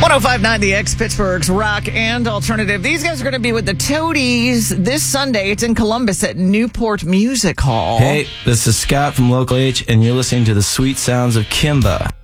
105.9 The X, Pittsburgh's rock and alternative. These guys are going to be with the Toadies this Sunday. It's in Columbus at Newport Music Hall. Hey, this is Scott from Local H, and you're listening to the sweet sounds of Kimba.